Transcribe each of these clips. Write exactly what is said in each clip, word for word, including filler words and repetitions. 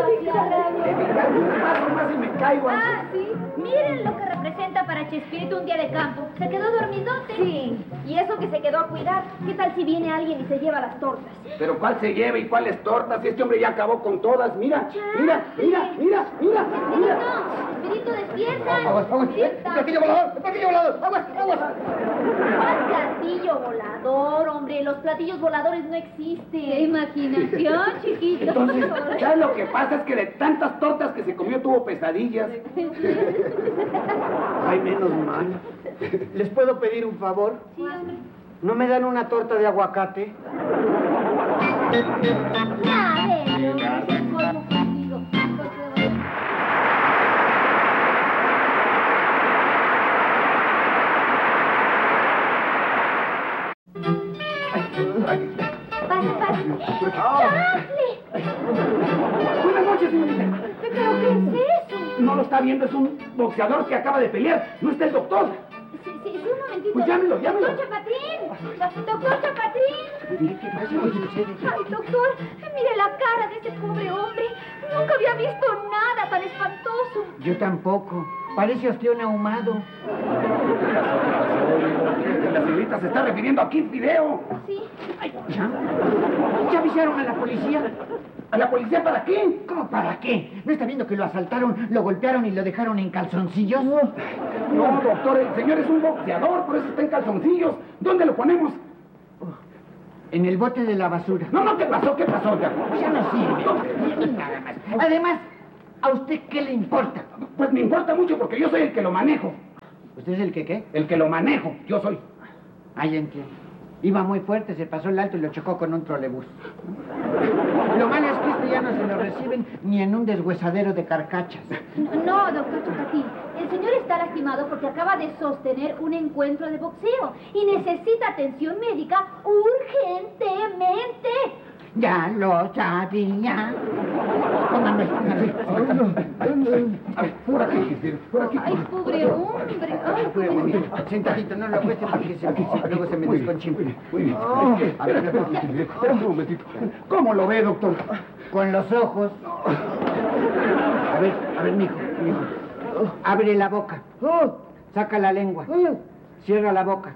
desgraciado. De verdad, un paso más y me caigo. Ah, sí. Miren lo que representa para Chespirito un día de campo. Se quedó dormidote. Sí. Y eso que se quedó a cuidar. ¿Qué tal si viene alguien y se lleva las tortas? Pero ¿cuál se lleva y cuáles tortas? Si este hombre ya acabó con todas. Mira, mira, mira, mira, mira, mira. Chespirito, despierta. Aguas, aguas. ¡El platillo volador! ¡El platillo volador! ¡Aguas, aguas! ¿Cuál platillo volador, hombre? Los platillos voladores no existen. ¡Qué imaginación, chiquito! Entonces, ¿sabes lo que pasa? Es que de tantas tortas que se comió tuvo pesadillas. Ay, menos mal. ¿Les puedo pedir un favor? Sí, hombre. ¿No me dan una torta de aguacate? A ver, yo no sé cómo conmigo. Pasa, pasa. ¡Chafle! Buenas noches, señorita. ¿Pero qué es eso? No lo está viendo, es un boxeador que acaba de pelear. No está el doctor. Sí, sí, sí, un momentito. Pues llámelo, llámelo. Doctor Chapatrín. Doctor Chapatrín. ¿Qué pasa? Ay, doctor, mire la cara de ese pobre hombre. Nunca había visto nada tan espantoso. Yo tampoco. Parece ostión ahumado. La señorita se está refiriendo a Kid Video. Sí. Ay, ¿ya? ¿Ya avisaron a la policía? ¿A la policía para qué? ¿Cómo para qué? ¿No está viendo que lo asaltaron, lo golpearon y lo dejaron en calzoncillos? No, no, doctor, el señor es un boxeador, por eso está en calzoncillos. ¿Dónde lo ponemos? En el bote de la basura. No, no, ¿qué pasó? ¿Qué pasó? Ya, Ya no sirve. Nada más. Además, ¿a usted qué le importa? Pues me importa mucho porque yo soy el que lo manejo. ¿Usted es el que qué? El que lo manejo, yo soy. Ah, ya entiendo. Iba muy fuerte, se pasó el alto y lo chocó con un trolebús. Lo malo es que esto ya no se lo reciben ni en un deshuesadero de carcachas. No, doctor Chapatín. El señor está lastimado porque acaba de sostener un encuentro de boxeo y necesita atención médica urgentemente. Ya lo sabía. Póngame, póngame. A ver, por aquí, por aquí. Ay, pobre hombre. Ay, pobre. Sentadito, no lo acueste porque se, luego se me Muy bien, desconchimpa. muy bien. Oh, A ver, espera un momentito. ¿Cómo lo ve, doctor? con los ojos. A ver, a ver, mijo, mijo. Abre la boca. Saca la lengua. Cierra la boca.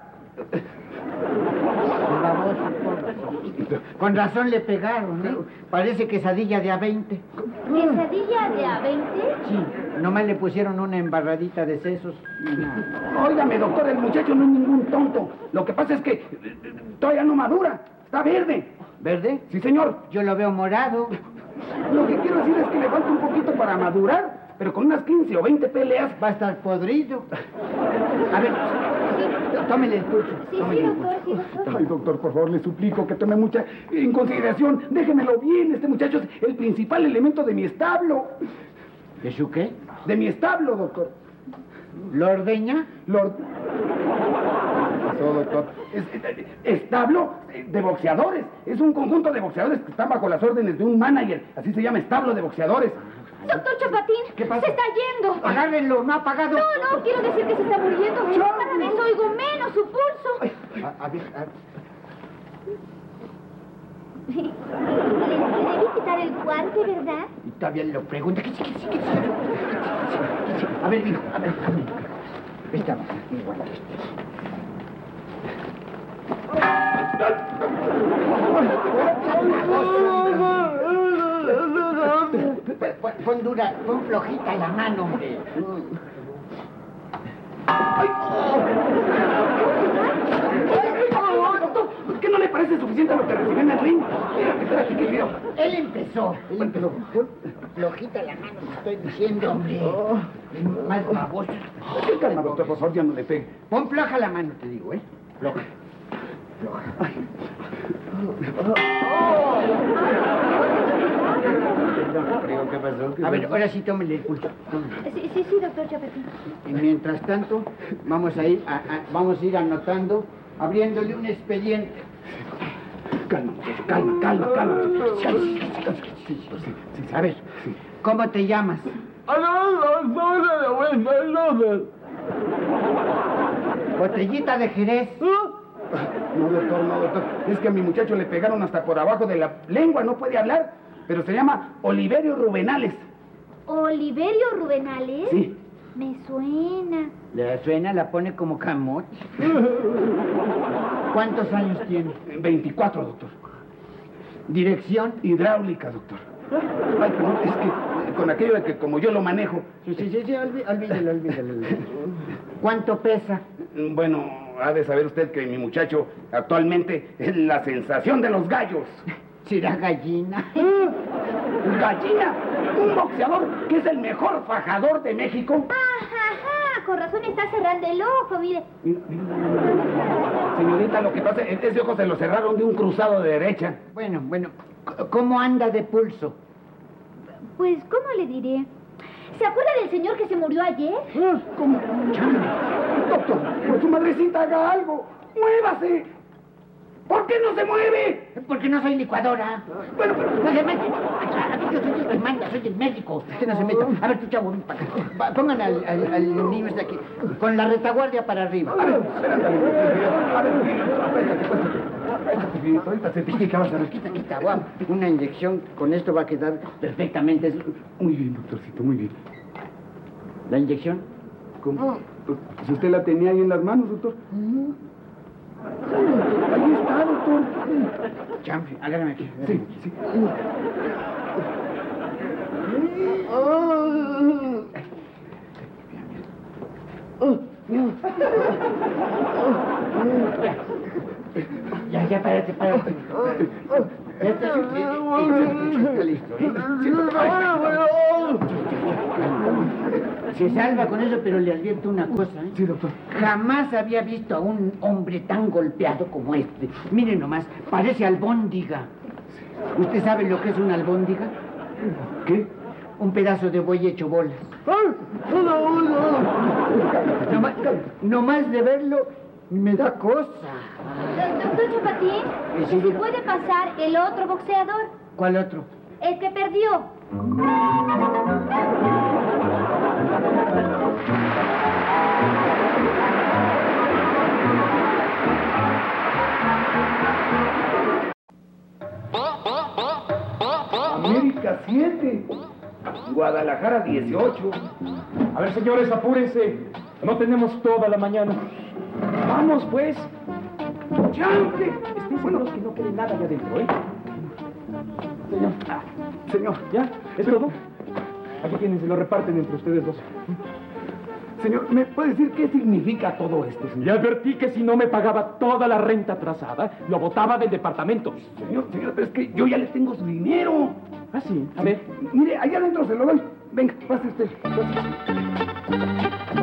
Con razón le pegaron, ¿eh? Parece quesadilla de a veinte. ¿Quesadilla de a veinte? Sí, nomás le pusieron una embarradita de sesos. Óigame, doctor, el muchacho no es ningún tonto. Lo que pasa es que todavía no madura. Está verde. ¿Verde? Sí, señor. Yo lo veo morado. Lo que quiero decir es que le falta un poquito para madurar, pero con unas quince o veinte peleas Va a estar podrido. A ver, tómele el pulso. Sí, tómele sí, el pulso. doctor, sí, doctor. Ay, doctor, por favor, le suplico que tome mucha en consideración. Déjemelo bien, este muchacho es el principal elemento de mi establo. ¿De su qué? De mi establo, doctor. ¿Lo ordeña? Lord... ¿Qué pasó, doctor? Es, es- establo de boxeadores. Es un conjunto de boxeadores que están bajo las órdenes de un manager. Así se llama, establo de boxeadores. Doctor Chapatín, ¿Qué pasa? se está yendo. Agárrenlo, no ha apagado. No, no, quiero decir que se está muriendo. Cada vez oigo menos su pulso. A, a ver, a- Le, le debí quitar el guante, ¿verdad? y todavía lo pregunta. ¿Qué, qué, qué, qué, qué? A ver, mijo, a ver, a ver. Esta, mi guante. Pon- pon- Pon dura, pon flojita la mano, hombre. Doctor, ¿por qué no le parece suficiente lo que recibió en el ring? Espérate, espérate, ¿qué vio? Él empezó, él empezó. Pon flojita la mano, te estoy diciendo, hombre. Más baboso. ¿Qué calma, doctor? Por favor, ya no le pegue. Pon floja la mano, te digo, ¿eh? Floja. ¿Qué pasó? A ver, ahora sí tómele el pulso. Sí, sí, sí, doctor Chapatín. Y mientras tanto, vamos a ir, a, a- vamos a ir anotando, abriéndole un expediente. Calma, muchacho, calma, calma, calma. A ver, ¿cómo te llamas? Botellita de Jerez. No, doctor, no, doctor. Es que a mi muchacho le pegaron hasta por abajo de la lengua, no puede hablar. pero se llama Oliverio Rubenales. ¿Oliverio Rubenales? Sí. Me suena. Le suena, la pone como camote. ¿Cuántos años tiene? veinticuatro, doctor. ¿Dirección? Hidráulica, doctor. Ay, perdón, es que con aquello de que como yo lo manejo... Sí, sí, sí, sí, olví- olvídelo, olvídelo. ¿Cuánto pesa? Bueno, ha de saber usted que mi muchacho actualmente es la sensación de los gallos. ¿Será gallina? ¡Gallina! Un boxeador que es el mejor fajador de México. Ajá, con razón está cerrando el ojo, mire. Señorita, lo que pasa es que ese ojo se lo cerraron de un cruzado de derecha. Bueno, bueno, c- ¿cómo anda de pulso? Pues, ¿cómo le diré? ¿Se acuerda del señor que se murió ayer? Ah, ¿cómo? Doctor, por su madrecita haga algo. ¡Muévase! ¿Por qué no se mueve? Porque no soy licuadora. Bueno, pero... No se mete. Aquí yo soy el que manda, soy el médico. Usted no se meta. A ver, tu chavo, ven para acá. Va, pongan al, al, al niño este aquí, con la retaguardia para arriba. A ver, espérate. A ver, apriétate, apriétate. Ahorita se te quita, vas a ver. Quita, quita, guau. Una inyección, con esto va a quedar perfectamente. Es- Muy bien, doctorcito, muy bien. ¿La inyección? ¿Cómo? Pues si usted la tenía ahí en las manos, doctor. Ahí está, doctor. Champi, agárrame aquí. Sí, sí. Ya, ya, párate, párate. Ya está, ya está listo, ¿eh? Se salva con eso, pero le advierto una cosa, ¿eh? Sí, doctor. Jamás había visto a un hombre tan golpeado como este. Mire nomás, parece albóndiga. ¿Usted sabe lo que es una albóndiga? ¿Qué? Un pedazo de buey hecho bolas. Nomás, nomás de verlo me da cosa. Doctor Chapatín, Sí, sí. ¿se puede pasar el otro boxeador? ¿Cuál otro? El que perdió. América siete. Guadalajara dieciocho. A ver, señores, apúrense. No tenemos toda la mañana. Vamos, pues. ¡Champe! Estén seguros que no quede nada allá adentro, ¿eh? Señor. Ah, señor. ¿Ya? ¿Es todo? Aquí tienen, se lo reparten entre ustedes dos. Señor, ¿me puede decir qué significa todo esto, señor? Le advertí que si no me pagaba toda la renta atrasada, lo botaba del departamento. Señor, señor, pero es que yo ya le tengo su dinero. Ah, sí. A ver. Mire, allá adentro se lo doy. Venga, pase usted. Pase.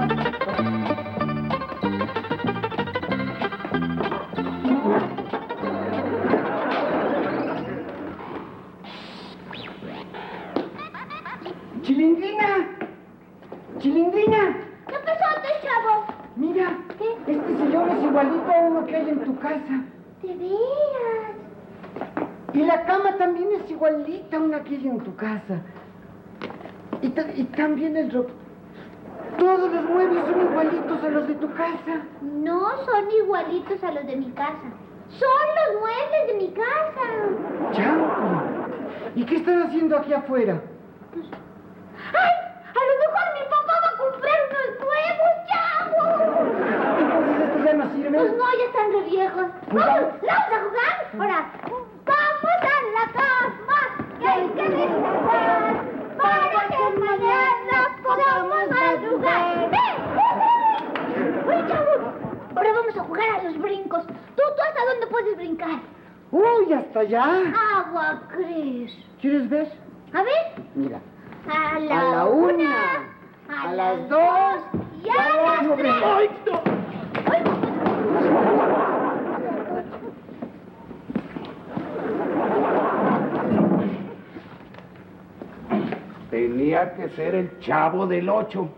¡Chilindrina! ¡Chilindrina! ¿Qué pasó, chavo? Mira, ¿Qué? este señor es igualito a uno que hay en tu casa. ¿De veras? Y la cama también es igualita a una que hay en tu casa. Y, ta- y también el ro... Todos los muebles son igualitos a los de tu casa. No son igualitos a los de mi casa. Son los muebles de mi casa. Champi, ¿y qué están haciendo aquí afuera? ¡Ay! A lo mejor mi papá va a comprar unos nuevos, chavo. Entonces estos ya no Pues sirven. no, ya están re viejos. Pues Vamos, vamos. vamos a jugar. Ahora, vamos a la cama, que hay que descansar para que mañana podamos madrugar. ¡Eh! Oye, chavo, ahora vamos a jugar a los brincos. ¿Tú, tú hasta dónde puedes brincar? Uy, hasta allá. Agua, ¿crees? ¿Quieres ver? A ver. Mira. A la, A la una, una, a, a las las dos dos, y a las tres. ¡Ay, no! Tenía que ser el Chavo del Ocho.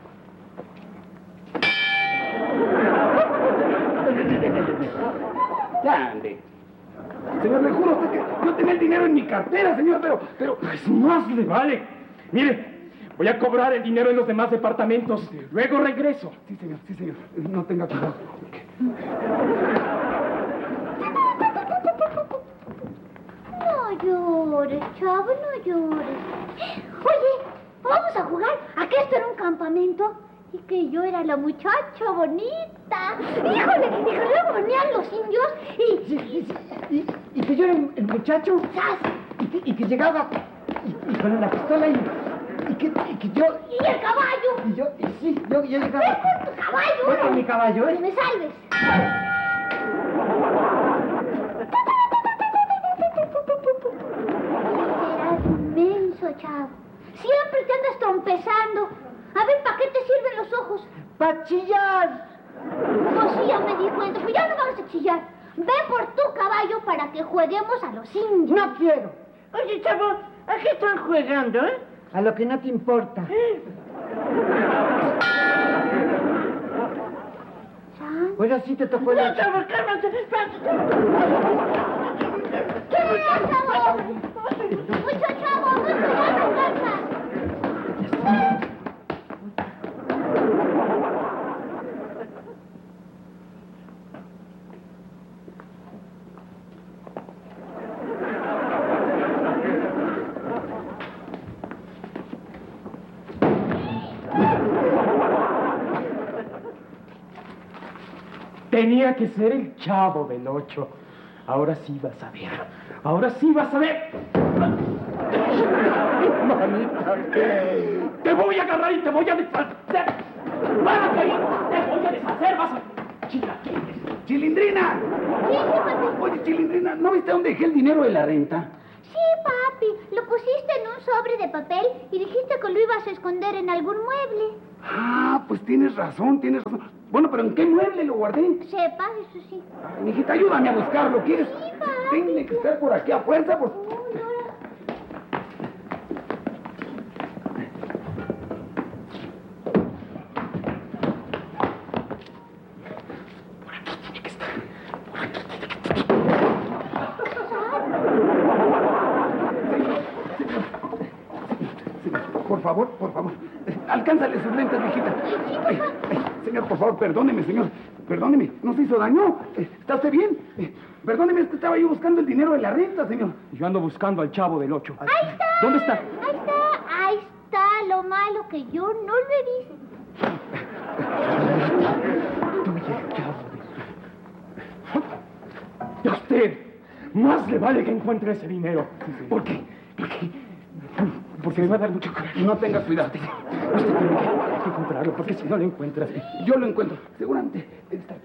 Ya, ande. Señor, le juro a usted que yo tenía el dinero en mi cartera, señor, pero, pero... Pues más le vale. Mire, voy a cobrar el dinero en los demás departamentos. Luego regreso. Sí, señor, sí, señor. No tenga cuidado. No, llores, chavo, no llores. Oye, vamos a jugar a que esto era un campamento y que yo era la muchacha bonita. Híjole, y que luego venían los indios y... Sí, sí, sí. Y, y que yo era el, el muchacho. ¡Sas! Y que, y que llegaba y, y con la pistola y, y, que, y que yo... Y el caballo. Y yo, y sí, yo, yo ¡Ven llegaba... por tu caballo! Voy con mi caballo, ¡Que ¿eh? me salves! Serás inmenso, chavo. Siempre te andas trompezando. A ver, ¿para qué te sirven los ojos? ¡Pa' chillar! Pues sí, ya me di cuenta. Pues ya no vamos a chillar. Ve por tu caballo para que juguemos a los indios. ¡No quiero! Oye, chavo, ¿a qué están jugando, eh? A lo que no te importa. ¿San? Pues así te tocó No, el... chavo, cálmate. ¿Qué pasa, chavo? Mucho chavo, mucho ya no alcanza. Tenía que ser el Chavo del Ocho. Ahora sí vas a ver. Ahora sí vas a ver. Manita, te voy a agarrar y te voy a deshacer. ¡Párate ahí! Te voy a deshacer, vas a... Chilaquiles. ¡Chilindrina! Sí, sí, papi. Oye, Chilindrina, ¿no viste dónde dejé el dinero de la renta? Sí, papi. Lo pusiste en un sobre de papel y dijiste que lo ibas a esconder en algún mueble. Ah, pues tienes razón, tienes razón. Bueno, pero ¿en qué mueble lo guardé? Sepa, eso sí. Ay, mijita, ayúdame a buscarlo, ¿quieres? Sí, papi. Tiene que estar por aquí a fuerza, pues. Uy, ahora. Por favor, por favor. Alcánzale sus lentes, mijita. Ay, ay, señor, por favor, perdóneme, señor. Perdóneme, ¿no se hizo daño? Eh, ¿Está usted bien? Eh, Perdóneme, es que estaba yo buscando el dinero de la renta, señor. Yo ando buscando al Chavo del Ocho. Ahí está. ¿Dónde está? Ahí está, ahí está. Lo malo que yo no lo he visto. Y a usted, más le vale que encuentre ese dinero. ¿Por qué? Porque, porque me va a dar mucho coraje. No tengas cuidado. Usted tiene que, que encontrarlo, porque si no lo encuentras... Yo lo encuentro. Seguramente debe estar